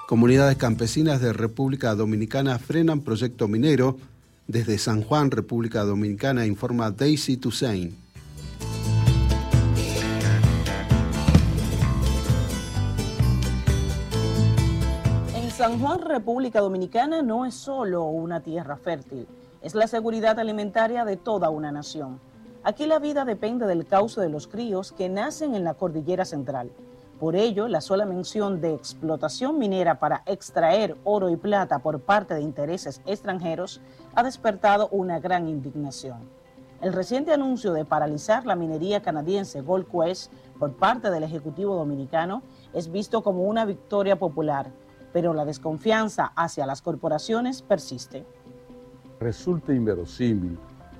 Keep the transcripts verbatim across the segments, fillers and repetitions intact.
Comunidades campesinas de República Dominicana frenan proyecto minero. Desde San Juan, República Dominicana, informa Daisy Toussaint. En San Juan, República Dominicana, no es solo una tierra fértil, es la seguridad alimentaria de toda una nación. Aquí la vida depende del cauce de los ríos que nacen en la cordillera central. Por ello, la sola mención de explotación minera para extraer oro y plata por parte de intereses extranjeros ha despertado una gran indignación. El reciente anuncio de paralizar la minería canadiense Gold Quest por parte del Ejecutivo Dominicano es visto como una victoria popular, pero la desconfianza hacia las corporaciones persiste. Resulta inverosímil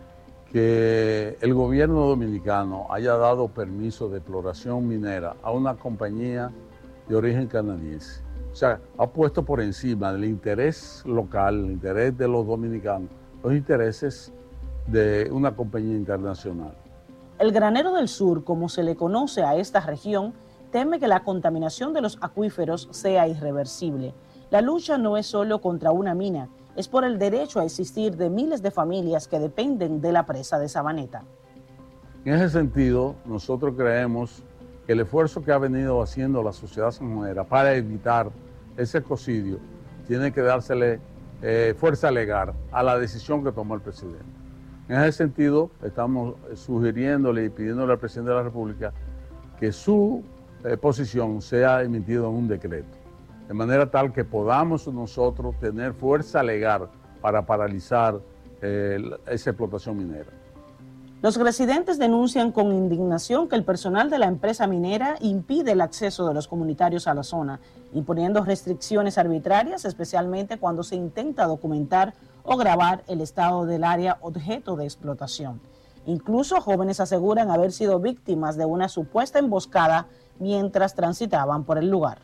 que el gobierno dominicano haya dado permiso de exploración minera a una compañía de origen canadiense. O sea, ha puesto por encima del interés local, el interés de los dominicanos, los intereses de una compañía internacional. El Granero del Sur, como se le conoce a esta región, teme que la contaminación de los acuíferos sea irreversible. La lucha no es solo contra una mina, es por el derecho a existir de miles de familias que dependen de la presa de Sabaneta. En ese sentido, nosotros creemos que el esfuerzo que ha venido haciendo la sociedad sanjuanera para evitar ese ecocidio tiene que dársele eh, fuerza legal a la decisión que tomó el presidente. En ese sentido, estamos sugiriéndole y pidiéndole al presidente de la República que su eh, posición sea emitida en un decreto, de manera tal que podamos nosotros tener fuerza legal para paralizar eh, esa explotación minera. Los residentes denuncian con indignación que el personal de la empresa minera impide el acceso de los comunitarios a la zona, imponiendo restricciones arbitrarias, especialmente cuando se intenta documentar o grabar el estado del área objeto de explotación. Incluso jóvenes aseguran haber sido víctimas de una supuesta emboscada mientras transitaban por el lugar.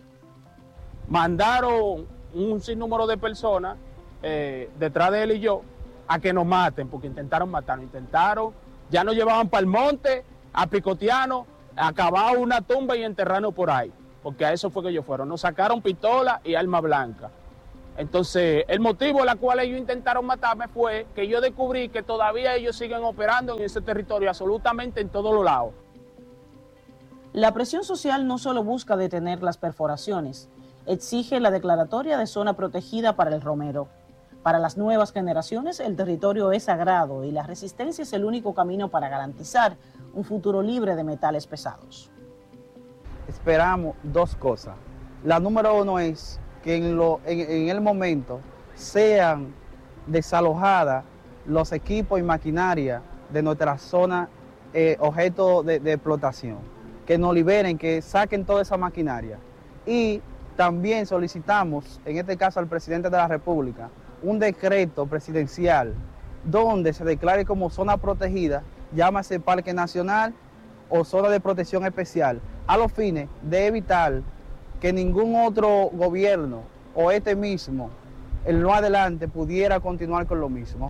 Mandaron un sinnúmero de personas eh, detrás de él y yo a que nos maten, porque intentaron matarnos, intentaron, ya nos llevaban para el monte, a picotearnos, a cavar una tumba y enterrarnos por ahí, porque a eso fue que ellos fueron, nos sacaron pistola y arma blanca. Entonces, el motivo por el cual ellos intentaron matarme fue que yo descubrí que todavía ellos siguen operando en ese territorio, absolutamente en todos los lados. La presión social no solo busca detener las perforaciones, exige la declaratoria de zona protegida para el romero. Para las nuevas generaciones, el territorio es sagrado y la resistencia es el único camino para garantizar un futuro libre de metales pesados. Esperamos dos cosas. La número uno es que en, lo, en, en el momento sean desalojadas los equipos y maquinaria de nuestra zona eh, objeto de, de explotación. Que nos liberen, que saquen toda esa maquinaria. Y también solicitamos, en este caso al presidente de la República, un decreto presidencial donde se declare como zona protegida, llámase Parque Nacional o zona de protección especial, a los fines de evitar que ningún otro gobierno o este mismo, en lo adelante, pudiera continuar con lo mismo.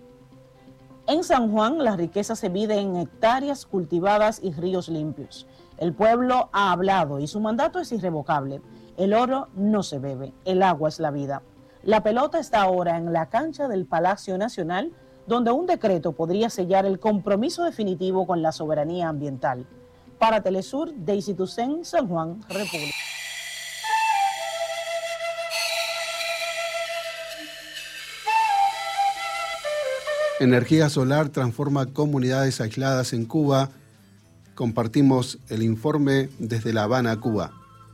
En San Juan, la riqueza se mide en hectáreas cultivadas y ríos limpios. El pueblo ha hablado y su mandato es irrevocable. El oro no se bebe, el agua es la vida. La pelota está ahora en la cancha del Palacio Nacional, donde un decreto podría sellar el compromiso definitivo con la soberanía ambiental. Para Telesur, Daisy Toussaint, San Juan, República. Energía solar transforma comunidades aisladas en Cuba. Compartimos el informe desde La Habana, Cuba.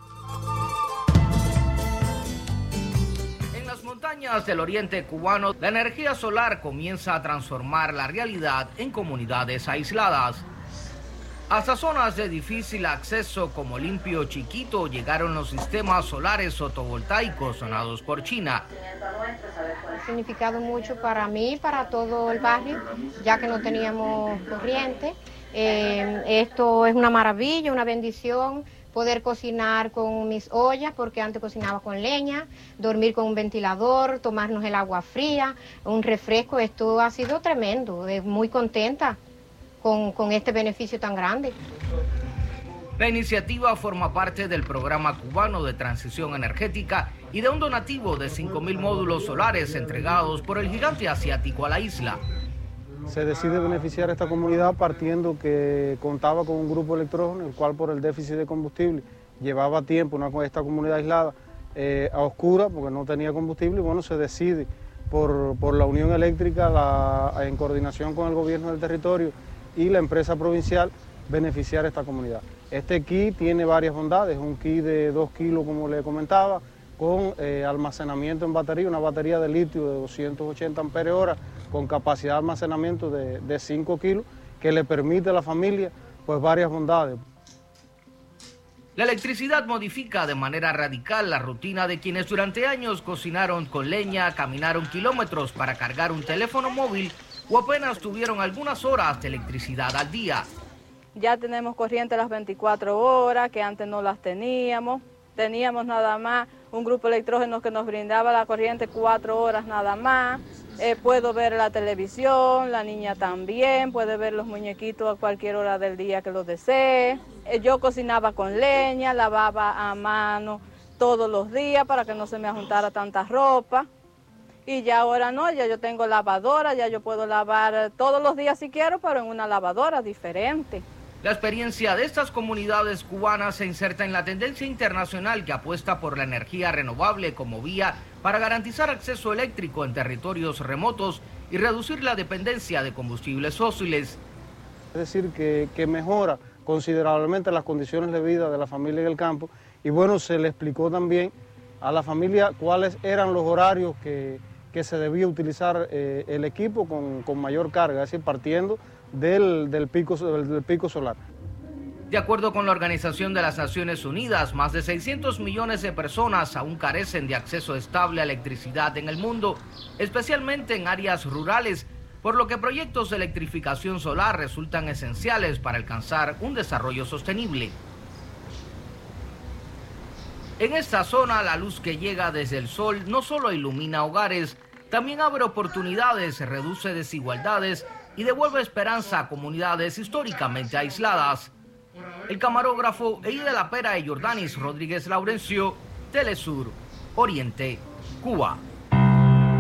En las montañas del oriente cubano, la energía solar comienza a transformar la realidad en comunidades aisladas. Hasta zonas de difícil acceso como Limpio Chiquito llegaron los sistemas solares fotovoltaicos donados por China. Ha significado mucho para mí, para todo el barrio, ya que no teníamos corriente. Eh, esto es una maravilla, una bendición, poder cocinar con mis ollas, porque antes cocinaba con leña, dormir con un ventilador, tomarnos el agua fría, un refresco. Esto ha sido tremendo, eh, muy contenta con, con este beneficio tan grande. La iniciativa forma parte del programa cubano de transición energética y de un donativo de cinco mil módulos solares entregados por el gigante asiático a la isla. Se decide beneficiar a esta comunidad partiendo que contaba con un grupo electrógeno, el cual por el déficit de combustible llevaba tiempo una, esta comunidad aislada eh, a oscura porque no tenía combustible, y bueno, se decide por, por la Unión Eléctrica, la, en coordinación con el gobierno del territorio y la empresa provincial, beneficiar a esta comunidad. Este kit tiene varias bondades, un kit de dos kilos, como le comentaba, con eh, almacenamiento en batería, una batería de litio de doscientos ochenta amperios hora, con capacidad de almacenamiento de, de cinco kilos, que le permite a la familia pues varias bondades. La electricidad modifica de manera radical la rutina de quienes durante años cocinaron con leña, caminaron kilómetros para cargar un teléfono móvil o apenas tuvieron algunas horas de electricidad al día. Ya tenemos corriente las veinticuatro horas, que antes no las teníamos. Teníamos nada más un grupo electrógeno que nos brindaba la corriente cuatro horas nada más. Eh, puedo ver la televisión, la niña también, puede ver los muñequitos a cualquier hora del día que lo desee. Eh, yo cocinaba con leña, lavaba a mano todos los días para que no se me juntara tanta ropa. Y ya ahora no, ya yo tengo lavadora, ya yo puedo lavar todos los días si quiero, pero en una lavadora diferente. La experiencia de estas comunidades cubanas se inserta en la tendencia internacional que apuesta por la energía renovable como vía para garantizar acceso eléctrico en territorios remotos y reducir la dependencia de combustibles fósiles. Es decir, que, que mejora considerablemente las condiciones de vida de la familia en el campo, y bueno, se le explicó también a la familia cuáles eran los horarios que, que se debía utilizar eh, el equipo con, con mayor carga, es decir, partiendo Del, del, pico, del, del pico solar. De acuerdo con la Organización de las Naciones Unidas, más de seiscientos millones de personas aún carecen de acceso estable a electricidad en el mundo, especialmente en áreas rurales, por lo que proyectos de electrificación solar resultan esenciales para alcanzar un desarrollo sostenible. En esta zona, la luz que llega desde el sol no solo ilumina hogares, también abre oportunidades, reduce desigualdades y devuelve esperanza a comunidades históricamente aisladas. El camarógrafo Eide La Pera y Jordanis Rodríguez Laurencio, Telesur, Oriente, Cuba.